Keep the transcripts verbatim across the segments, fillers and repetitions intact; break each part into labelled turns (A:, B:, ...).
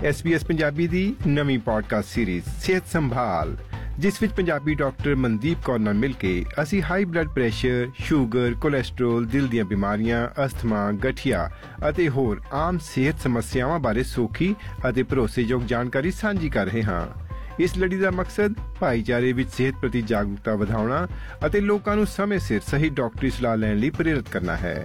A: S B S Punjabi ਦੀ ਨਵੀਂ podcast series ਸਿਹਤ ਸੰਭਾਲ, ਜਿਸ ਵਿੱਚ ਪੰਜਾਬੀ ਡਾਕਟਰ ਮਨਦੀਪ ਕੌਰ ਨਾਲ ਮਿਲ ਕੇ ਅਸੀਂ high blood pressure, sugar, cholesterol, ਦਿਲ ਦੀਆਂ ਬਿਮਾਰੀਆਂ, ਅਸਥਮਾ, ਗਠੀਆ ਅਤੇ ਹੋਰ ਆਮ ਸਿਹਤ ਸਮੱਸਿਆਵਾਂ ਬਾਰੇ ਸੌਖੀ ਅਤੇ ਭਰੋਸੇਯੋਗ ਜਾਣਕਾਰੀ ਸਾਂਝੀ ਕਰ ਰਹੇ ਹਾਂ। ਇਸ ਲੜੀ ਦਾ ਮਕਸਦ ਭਾਈਚਾਰੇ ਵਿੱਚ ਸਿਹਤ ਪ੍ਰਤੀ ਜਾਗਰੂਕਤਾ ਵਧਾਉਣਾ ਅਤੇ ਲੋਕਾਂ ਨੂੰ ਸਮੇਂ ਸਿਰ ਸਹੀ ਡਾਕਟਰੀ ਸਲਾਹ ਲੈਣ ਲਈ ਪ੍ਰੇਰਿਤ ਕਰਨਾ ਹੈ।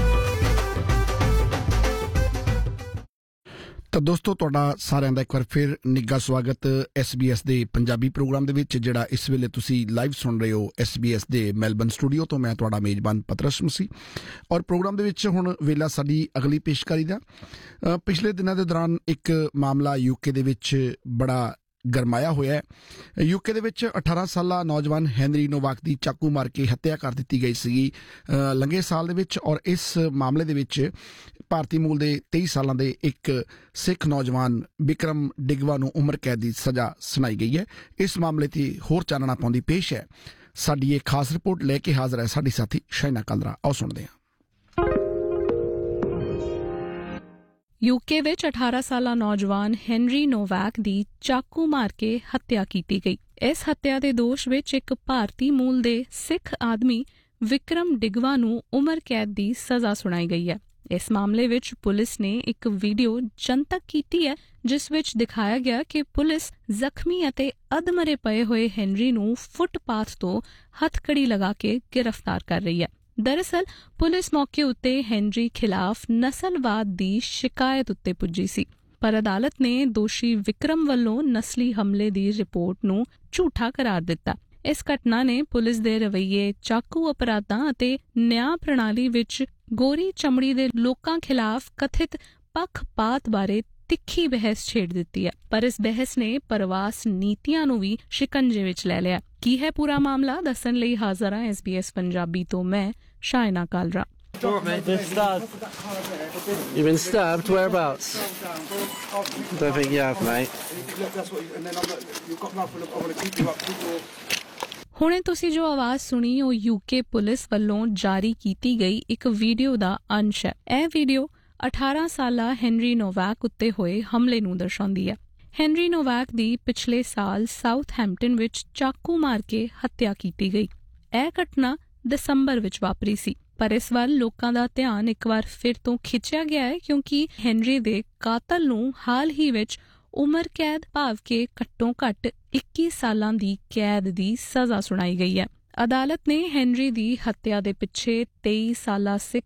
B: ਤਾਂ ਦੋਸਤੋ, ਤੁਹਾਡਾ ਸਾਰਿਆਂ ਦਾ ਇੱਕ ਵਾਰ ਫਿਰ ਨਿੱਘਾ ਸਵਾਗਤ ਐਸ ਬੀ ਐਸ ਦੇ ਪੰਜਾਬੀ ਪ੍ਰੋਗਰਾਮ ਦੇ ਵਿੱਚ, ਜਿਹੜਾ ਇਸ ਵੇਲੇ ਤੁਸੀਂ ਲਾਈਵ ਸੁਣ ਰਹੇ ਹੋ ਐਸ ਬੀ ਐਸ ਦੇ ਮੈਲਬਨ ਸਟੂਡੀਓ ਤੋਂ। ਮੈਂ ਤੁਹਾਡਾ ਮੇਜ਼ਬਾਨ ਪਤਰਸ ਮਸੀਹ, ਔਰ ਪ੍ਰੋਗਰਾਮ ਦੇ ਵਿੱਚ ਹੁਣ ਵੇਲਾ ਸਾਡੀ ਅਗਲੀ ਪੇਸ਼ਕਾਰੀ ਦਾ। ਪਿਛਲੇ ਦਿਨਾਂ ਦੇ ਦੌਰਾਨ ਇੱਕ ਮਾਮਲਾ ਯੂਕੇ ਦੇ ਵਿੱਚ ਬੜਾ ਗਰਮਾਇਆ ਹੋਇਆ ਹੈ। ਯੂਕੇ ਦੇ ਵਿੱਚ ਅਠਾਰਾਂ ਸਾਲਾ ਨੌਜਵਾਨ ਹੈਨਰੀ ਨੋਵਾਕ ਦੀ ਚਾਕੂ ਮਾਰ ਕੇ ਹੱਤਿਆ ਕਰ ਦਿੱਤੀ ਗਈ ਸੀਗੀ ਲੰਘੇ ਸਾਲ ਦੇ ਵਿੱਚ, ਔਰ ਇਸ ਮਾਮਲੇ ਦੇ ਵਿੱਚ ਭਾਰਤੀ ਮੂਲ ਦੇ ਤੇਈ ਸਾਲਾਂ ਦੇ ਇੱਕ ਸਿੱਖ ਨੌਜਵਾਨ ਵਿਕਰਮ ਡਿਗਵਾ ਨੂੰ ਉਮਰ ਕੈਦ ਦੀ ਸਜ਼ਾ ਸੁਣਾਈ ਗਈ ਹੈ। ਇਸ ਮਾਮਲੇ ਤੇ ਹੋਰ ਚਾਨਣਾ ਪਾਉਂਦੀ ਪੇਸ਼ ਹੈ ਸਾਡੀ ਇਹ ਖਾਸ ਰਿਪੋਰਟ ਲੈ ਕੇ ਹਾਜ਼ਰ ਹੈ ਸਾਡੀ ਸਾਥੀ ਸ਼ਾਇਨਾ ਕਾਲਰਾ। ਆਓ ਸੁਣਦੇ ਹਾਂ।
C: ਯੂਕੇ ਵਿੱਚ ਅਠਾਰਾਂ ਸਾਲਾ ਨੌਜਵਾਨ ਹੈਨਰੀ ਨੋਵਾਕ ਦੀ ਚਾਕੂ ਮਾਰ ਕੇ ਹੱਤਿਆ ਕੀਤੀ ਗਈ। ਇਸ ਹੱਤਿਆ ਦੇ ਦੋਸ਼ ਵਿੱਚ ਇੱਕ ਭਾਰਤੀ ਮੂਲ ਦੇ ਸਿੱਖ ਆਦਮੀ ਵਿਕਰਮ ਡਿਗਵਾ ਨੂੰ ਉਮਰ ਕੈਦ ਦੀ ਸਜ਼ਾ ਸੁਣਾਈ ਗਈ ਹੈ। ਇਸ ਮਾਮਲੇ ਵਿੱਚ ਪੁਲਿਸ ਨੇ ਇੱਕ ਵੀਡੀਓ ਜਨਤਕ ਕੀਤੀ ਹੈ, ਜਿਸ ਵਿੱਚ ਦਿਖਾਇਆ ਗਿਆ ਕਿ ਪੁਲਿਸ ਜ਼ਖਮੀ ਅਤੇ ਅਧਮਰੇ ਪਏ ਹੋਏ ਹੈਨਰੀ ਨੂੰ ਫੁੱਟਪਾਥ ਤੋਂ ਹੱਥਕੜੀ ਲਗਾ ਕੇ ਗ੍ਰਿਫਤਾਰ ਕਰ ਰਹੀ ਹੈ। ਦਰਅਸਲ ਪੁਲਿਸ ਮੌਕੇ ਉੱਤੇ ਹੈਨਰੀ ਖਿਲਾਫ ਨਸਲਵਾਦ ਦੀ ਸ਼ਿਕਾਇਤ ਉੱਤੇ ਪੁੱਜੀ ਸੀ, ਪਰ ਅਦਾਲਤ ਨੇ ਦੋਸ਼ੀ ਵਿਕਰਮ ਵੱਲੋਂ ਨਸਲੀ ਹਮਲੇ ਦੀ ਰਿਪੋਰਟ ਨੂੰ ਝੂਠਾ ਕਰਾਰ ਦਿੱਤਾ। ਇਸ ਘਟਨਾ ਨੇ ਪੁਲਿਸ ਦੇ ਰਵੱਈਏ, ਚਾਕੂ ਅਪਰਾਧਾਂ ਅਤੇ ਨਿਆਂ ਪ੍ਰਣਾਲੀ ਵਿੱਚ ਗੋਰੀ ਚਮੜੀ ਦੇ ਲੋਕਾਂ ਖਿਲਾਫ ਕਥਿਤ ਪੱਖਪਾਤ ਬਾਰੇ ਤਿੱਖੀ ਬਹਿਸ ਛੇੜ ਦਿੱਤੀ ਹੈ। ਪਰ ਇਸ ਬਹਿਸ ਨੇ ਪ੍ਰਵਾਸ ਨੀਤੀਆਂ ਨੂੰ ਵੀ ਸ਼ਿਕੰਜੇ ਵਿੱਚ ਲੈ ਲਿਆ। ਕੀ ਹੈ ਪੂਰਾ ਮਾਮਲਾ, ਦੱਸਣ ਲਈ ਹਾਜ਼ਰ ਹਾਂ ਐਸ ਬੀ ਐਸ ਪੰਜਾਬੀ ਤੋਂ ਮੈਂ Shaina Kalra.
D: You've been stabbed. You've been stabbed? Whereabouts? Don't think you have, mate.
C: ਹੁਣੇ ਤੁਸੀਂ ਜੋ ਆਵਾਜ਼ ਸੁਣੀ ਉਹ ਯੂਕੇ ਪੁਲਿਸ ਵੱਲੋਂ ਜਾਰੀ ਕੀਤੀ ਗਈ ਇੱਕ ਵੀਡੀਓ ਦਾ ਅੰਸ਼ ਹੈ। ਇਹ ਵੀਡੀਓ ਅਠਾਰਾਂ ਸਾਲਾ ਹੈਨਰੀ ਨੋਵਾਕ ਉੱਤੇ ਹੋਏ ਹਮਲੇ ਨੂੰ ਦਰਸਾਉਂਦੀ ਹੈ। ਹੈਨਰੀ ਨੋਵਾਕ ਦੀ ਪਿਛਲੇ ਸਾਲ ਸਾਊਥਹੈਂਪਟਨ ਵਿੱਚ ਚਾਕੂ ਮਾਰ ਕੇ ਹੱਤਿਆ ਕੀਤੀ ਗਈ। ਇਹ ਘਟਨਾ ਦਸੰਬਰ ਵਿੱਚ ਵਾਪਰੀ ਸੀ, ਪਰ ਇਸ ਵੱਲ ਲੋਕਾਂ ਦਾ ਧਿਆਨ ਇੱਕ ਵਾਰ ਫਿਰ ਤੋਂ ਖਿੱਚਿਆ ਗਿਆ ਹੈ ਕਿਉਂਕਿ ਹੈਨਰੀ ਦੇ ਕਾਤਲ ਨੂੰ ਹਾਲ ਹੀ ਵਿੱਚ ਉਮਰ ਕੈਦ ਭਾਵ ਕੇ ਘੱਟੋ ਘੱਟ ਇੱਕੀ ਸਾਲਾਂ ਦੀ ਕੈਦ ਦੀ ਸਜ਼ਾ ਸੁਣਾਈ ਗਈ ਹੈ। ਅਦਾਲਤ ਨੇ ਹੈਨਰੀ ਦੀ ਹੱਤਿਆ ਦੇ ਪਿੱਛੇ ਤੇਈ ਸਾਲਾ ਸਿੱਖ